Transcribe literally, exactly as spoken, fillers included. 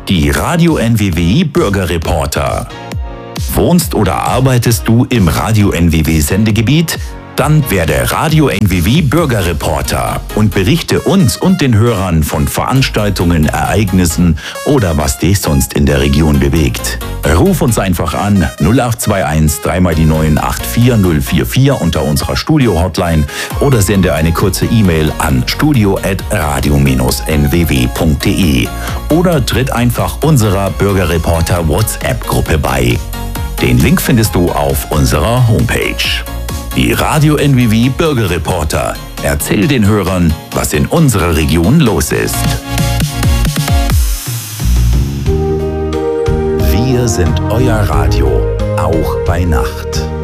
Die Radio N W W Bürgerreporter. Wohnst oder arbeitest du im Radio N W W Sendegebiet? Dann werde Radio N W W Bürgerreporter und berichte uns und den Hörern von Veranstaltungen, Ereignissen oder was dich sonst in der Region bewegt. Ruf uns einfach an null acht zwei eins drei mal die neun acht vier null vier vier unter unserer Studio-Hotline oder sende eine kurze E-Mail an studio at radio n w w punkt d e oder tritt einfach unserer Bürgerreporter WhatsApp-Gruppe bei. Den Link findest du auf unserer Homepage. Die Radio N W W Bürgerreporter. Erzähl den Hörern, was in unserer Region los ist. Wir sind euer Radio, auch bei Nacht.